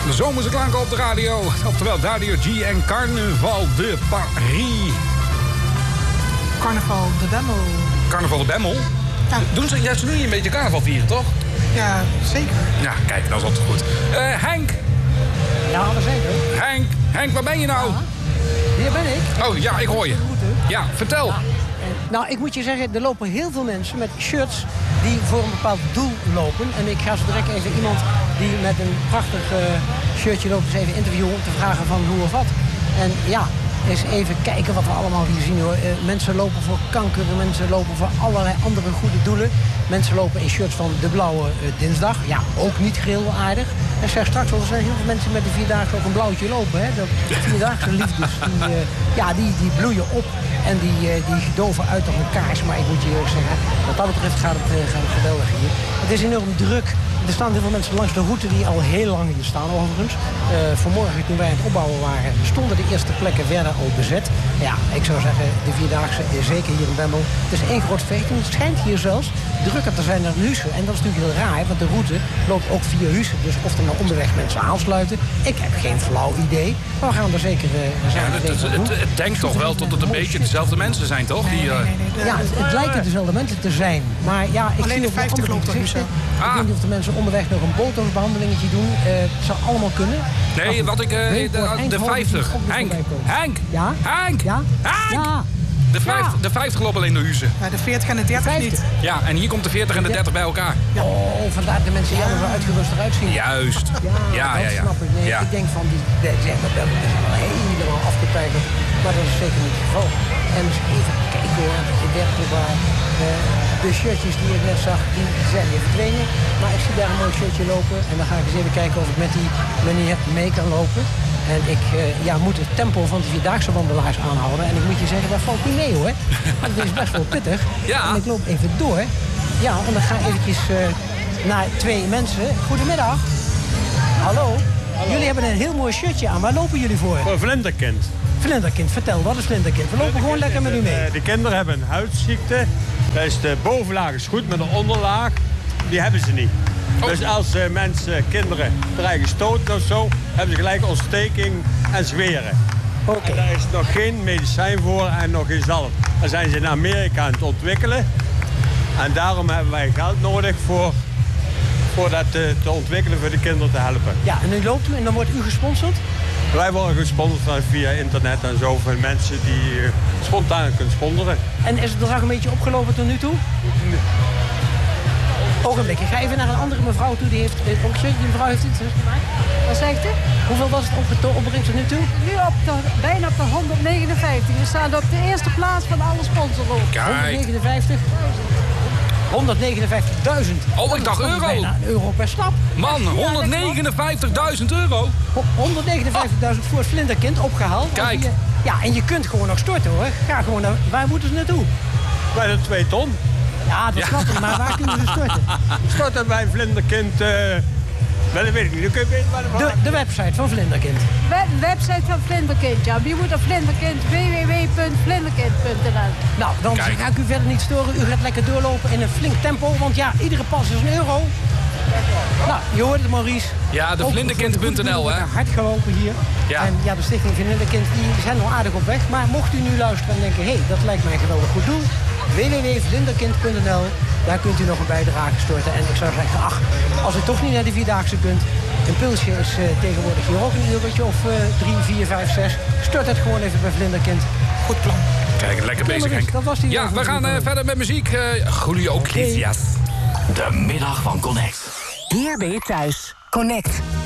De zomerse klanken op de radio. Oftewel Radio G en Carnaval de Paris. Carnaval de Bemmel. Carnaval de Bemmel? Ja. Doen ze juist nu een beetje carnaval vieren, toch? Ja, zeker. Ja, kijk, dat is altijd goed. Henk. Ja, dat zeker. Henk, waar ben je nou? Ja. Hier ben ik. Oh, ja, ik hoor je. Ja, vertel. Ja. Nou, ik moet je zeggen, er lopen heel veel mensen met shirts die voor een bepaald doel lopen. En ik ga zo direct even iemand die met een prachtig shirtje loopt eens even interviewen om te vragen van hoe of wat. En ja, eens even kijken wat we allemaal hier zien hoor. Mensen lopen voor kanker, mensen lopen voor allerlei andere goede doelen. Mensen lopen in shirts van de Blauwe Dinsdag. Ja, ook niet heel aardig. En zeg straks wel, er zijn heel veel mensen met de Vierdaagse ook een blauwtje lopen. Hè? De Vierdaagse liefdes, die bloeien op. En die doven uit op een kaars. Maar ik moet je eerlijk zeggen, wat dat betreft gaat het geweldig hier. Het is enorm druk. Er staan heel veel mensen langs de route die al heel lang hier staan overigens. Vanmorgen toen wij aan het opbouwen waren, stonden de eerste plekken werden al bezet. Ja, ik zou zeggen, de Vierdaagse, zeker hier in Bemmel, het is één groot feest. En het schijnt hier zelfs drukker te zijn dan Huissen. En dat is natuurlijk heel raar, want de route loopt ook via Huissen. Dus of er nou onderweg mensen aansluiten, ik heb geen flauw idee. Maar we gaan er zeker het denkt toch wel tot het een beetje dezelfde mensen zijn, toch? Nee. Ja, het lijken dezelfde mensen te zijn. Maar ja, ik alleen zie de ook 50 andere loopt er nu gezichten. zo. Ik weet niet of de mensen onderweg nog een botox-behandelingetje doen. Het zou allemaal kunnen. Nee, wat ik... de 50. Henk! Ja? Henk! Ja? Henk! Ja? De 50 lopen alleen door Huizen. Maar de 40 en de 30 niet. Ja, en hier komt de 40 en de 30 bij elkaar. Oh, vandaar dat de mensen hier zo uitgerust eruit zien. Juist. Ja, dat snap ik. Nee, Ja. ik denk van, die zeggen dat wel helemaal afgepeigerd. Maar dat is zeker niet het geval. En dus even kijken hoor, werkelijk waar. De shirtjes die ik net zag, die zijn weer verdwenen. Maar ik zie daar een mooi shirtje lopen. En dan ga ik eens even kijken of ik met die meneer mee kan lopen. En ik moet het tempo van de Vierdaagse wandelaars aanhouden. En ik moet je zeggen, dat valt niet mee hoor. Want het is best wel pittig. Ja. En ik loop even door. Ja, en dan ga ik eventjes naar twee mensen. Goedemiddag. Hallo. Jullie hebben een heel mooi shirtje aan. Waar lopen jullie voor? Voor Vlinderkind. Vlinderkind, vertel, wat is Vlinderkind? We lopen gewoon lekker met u mee. De kinderen hebben een huidziekte. Dat is de bovenlaag is goed, maar de onderlaag, die hebben ze niet. Oh. Dus als kinderen krijgen stoten of zo, hebben ze gelijk ontsteking en zweren. Oké. En daar is nog geen medicijn voor en nog geen zalf. Daar zijn ze in Amerika aan het ontwikkelen. En daarom hebben wij geld nodig voor dat te ontwikkelen, voor de kinderen te helpen. Ja, en nu loopt u en dan wordt u gesponsord? Wij worden gesponsord via internet en zo van mensen die spontaan kunnen sponsoren. En is het bedrag een beetje opgelopen tot nu toe? Ogenblik, ik ga even naar een andere mevrouw toe. Die heeft ook zoiets. Die mevrouw heeft iets. Wat zegt u? Hoeveel was het opbrengst tot nu toe? Nu bijna op de 159. We staan op de eerste plaats van alle sponsoren. Kijk. 159.000. Oh, ik dacht euro. Bijna €1 per stap. Man, 159.000 euro. 159.000 voor het Vlinderkind opgehaald. Kijk. Ja, en je kunt gewoon nog storten hoor. Ga gewoon naar... Waar moeten ze naartoe? Bij de 2 ton. Ja, dat snap ik. Maar waar kunnen ze storten? Storten bij Vlinderkind. Dat weet ik niet. Dan kun je weten waar De website van Vlinderkind. De website van Vlinderkind, ja. Je moet op Vlinderkind, www.vlinderkind.nl. Nou, dan Kijk. ga ik u verder niet storen. U gaat lekker doorlopen in een flink tempo. Want ja, iedere pas is €1. Nou, je hoort het Maurice. Ja, de Ook vlinderkind.nl, hè? hard gelopen hier. Ja. En ja, de Stichting Vlinderkind, die zijn al aardig op weg. Maar mocht u nu luisteren en denken, hé, dat lijkt mij een geweldig goed doel. www.vlinderkind.nl. Daar kunt u nog een bijdrage storten. En ik zou zeggen, als u toch niet naar de Vierdaagse kunt, een pilsje is tegenwoordig hier ook een eurotje of 3, 4, 5, 6. Stort het gewoon even bij Vlinderkind. Goed plan. Kijk, lekker bezig, Henk. Dat was die Ja, we gaan verder met muziek. Julio Iglesias. De middag van Connect. Hier ben je thuis. Connect.